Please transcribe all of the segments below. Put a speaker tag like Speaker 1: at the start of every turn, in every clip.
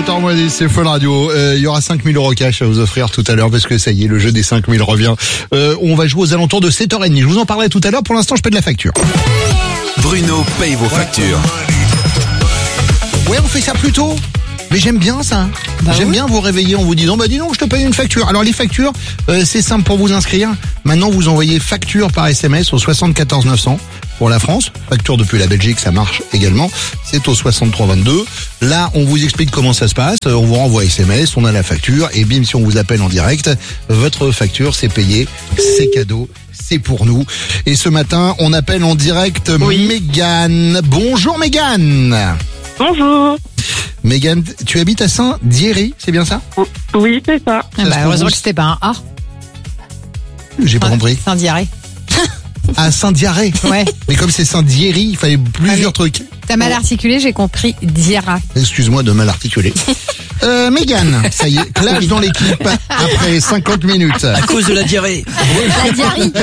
Speaker 1: 7h10, c'est Fun Radio. Il y aura 5000 € cash à vous offrir tout à l'heure parce que ça y est, le jeu des 5000 revient. On va jouer aux alentours de 7h30. Je vous en parlerai tout à l'heure. Pour l'instant, je paie de la facture.
Speaker 2: Bruno paye vos factures.
Speaker 1: Ouais, on fait ça plus tôt. Mais j'aime bien ça. J'aime bien vous réveiller en vous disant dis donc, je te paye une facture. Alors les factures, c'est simple pour vous inscrire. Maintenant, vous envoyez facture par SMS au 74 900 pour la France. Facture depuis la Belgique, ça marche également. C'est au 63 22. Là, on vous explique comment ça se passe. On vous renvoie SMS, on a la facture et bim, si on vous appelle en direct, votre facture c'est payé, c'est cadeau. C'est pour nous. Et ce matin, on appelle en direct Mégane. Bonjour Mégane.
Speaker 3: Bonjour.
Speaker 1: Mégane, tu habites à Saint-Diéry, c'est bien ça?
Speaker 3: Oui, c'est ça.
Speaker 4: Heureusement que c'était pas un A.
Speaker 1: J'ai pas compris.
Speaker 4: Saint-Diarrhée.
Speaker 1: À Saint-Diarrhée.
Speaker 4: Ouais.
Speaker 1: Mais comme c'est Saint-Diéry, il fallait plusieurs trucs.
Speaker 4: T'as mal articulé, j'ai compris Diarra.
Speaker 1: Excuse-moi de mal articuler. Mégane, ça y est, clash dans l'équipe après 50 minutes.
Speaker 2: À cause de la diarrhée.
Speaker 4: La diarrhée.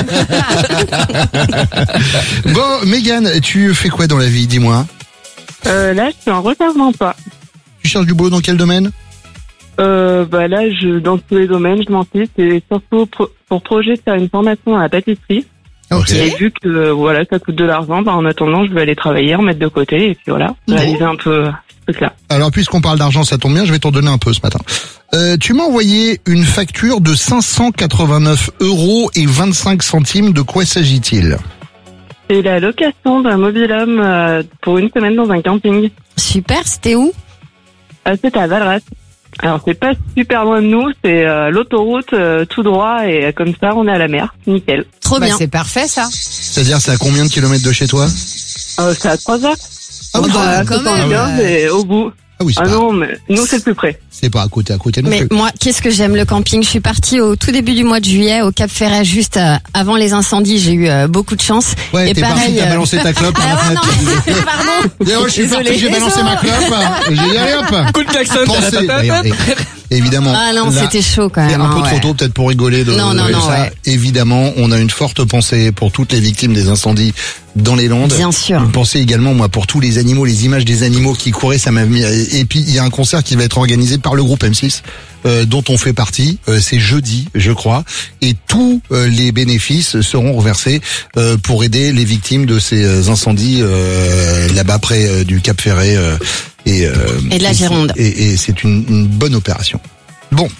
Speaker 1: Bon, Mégane, tu fais quoi dans la vie, dis-moi?
Speaker 3: Là, je suis en recherche d'emploi.
Speaker 1: Tu cherches du boulot dans quel domaine?
Speaker 3: Là, dans tous les domaines, je m'en fiche. C'est surtout pour projet de faire une formation à la pâtisserie.
Speaker 1: Ok.
Speaker 3: Et vu que, ça coûte de l'argent, en attendant, je vais aller travailler, remettre de côté, et puis réaliser un peu ce truc-là.
Speaker 1: Alors, puisqu'on parle d'argent, ça tombe bien, je vais t'en donner un peu ce matin. Tu m'as envoyé une facture de 589 € et 25 centimes. De quoi s'agit-il?
Speaker 3: C'est la location d'un mobil-home pour une semaine dans un camping.
Speaker 4: Super, c'était où?
Speaker 3: C'est à Valras. Alors, c'est pas super loin de nous, c'est l'autoroute tout droit, et comme ça, on est à la mer. Nickel.
Speaker 4: Trop bien. C'est parfait, ça.
Speaker 1: C'est-à-dire, c'est à combien de kilomètres de chez toi?
Speaker 3: C'est à 3 heures.
Speaker 1: Ah oui,
Speaker 4: quand même.
Speaker 3: C'est au bout.
Speaker 1: Ah oui, c'est pas,
Speaker 3: Non, mais nous, c'est le plus près.
Speaker 1: c'est pas à côté non
Speaker 4: Mais
Speaker 1: plus.
Speaker 4: moi, qu'est-ce que j'aime le camping. Je suis partie au tout début du mois de juillet au Cap Ferret, juste avant les incendies. J'ai eu beaucoup de chance.
Speaker 1: Ouais,
Speaker 4: et
Speaker 1: t'es parti, t'as balancé ta clope par la
Speaker 4: Ah ouais,
Speaker 1: fenêtre.
Speaker 4: non, pardon.
Speaker 1: D'ailleurs, je suis
Speaker 4: Désolée.
Speaker 1: parti, j'ai balancé ma clope. J'ai dit, allez hop.
Speaker 2: Coup de klaxon.
Speaker 1: Pensez. Évidemment.
Speaker 4: Ah non,
Speaker 1: là,
Speaker 4: c'était chaud quand
Speaker 1: c'est
Speaker 4: même.
Speaker 1: un peu
Speaker 4: hein,
Speaker 1: trop
Speaker 4: ouais.
Speaker 1: tôt peut-être pour rigoler de
Speaker 4: Non,
Speaker 1: ça.
Speaker 4: ouais.
Speaker 1: Évidemment, on a une forte pensée pour toutes les victimes des incendies dans les Landes.
Speaker 4: Bien sûr.
Speaker 1: Une pensée également, moi, pour tous les animaux, les images des animaux qui couraient, ça m'a mis. Et puis, il y a un concert qui va être organisé par le groupe M6, dont on fait partie. C'est jeudi, je crois. Et tous les bénéfices seront reversés pour aider les victimes de ces incendies là-bas près du Cap Ferret. Et
Speaker 4: de la Gironde.
Speaker 1: Et c'est une bonne opération. Bon.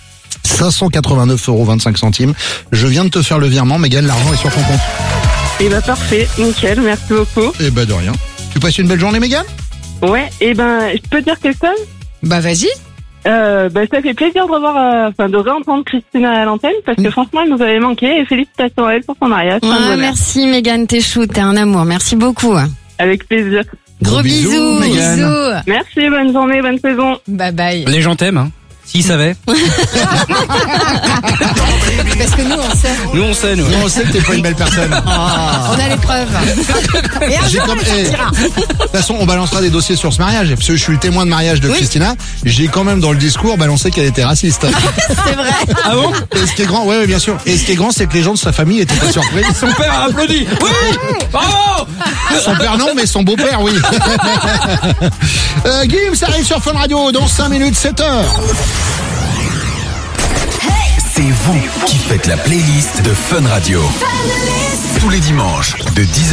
Speaker 1: 589 € 25 centimes. Je viens de te faire le virement, Mégane, l'argent est sur ton compte.
Speaker 3: Et parfait, nickel, merci beaucoup.
Speaker 1: Eh de rien. Tu passes une belle journée, Mégane?
Speaker 3: Ouais, je peux dire quelque chose?
Speaker 4: Bah vas-y.
Speaker 3: Ça fait plaisir de revoir, de réentendre Christina à l'antenne, parce que franchement, elle nous avait manqué, et félicitations à elle pour son mariage.
Speaker 4: Ouais, merci Mégane, t'es chou, t'es un amour. Merci beaucoup.
Speaker 3: Avec plaisir.
Speaker 4: Gros bisous,
Speaker 1: Mégane.
Speaker 4: bisous.
Speaker 3: Merci, bonne journée, bonne saison.
Speaker 4: Bye bye.
Speaker 2: Les gens t'aiment, hein. S'ils savaient.
Speaker 4: Parce que nous on sait.
Speaker 2: Nous, on sait, nous.
Speaker 1: Nous, on sait que t'es pas une belle personne.
Speaker 4: On a les preuves. Et un
Speaker 1: J'ai
Speaker 4: jour,
Speaker 1: comme-
Speaker 4: elle sortira.
Speaker 1: De toute façon, on balancera des dossiers sur ce mariage. Parce que je suis le témoin de mariage de Christina. J'ai quand même dans le discours balancé qu'elle était raciste.
Speaker 4: C'est vrai.
Speaker 2: Ah bon?
Speaker 1: Et ce qui est grand, ouais, bien sûr. Et ce qui est grand, c'est que les gens de sa famille étaient pas surpris.
Speaker 2: Son père a applaudi. Oui! Bravo!
Speaker 1: Son père non, mais son beau-père, oui. Guillaume, ça arrive sur Fun Radio dans 5 minutes, 7h.
Speaker 2: C'est vous qui faites la playlist de Fun Radio. Tous les dimanches, de 10h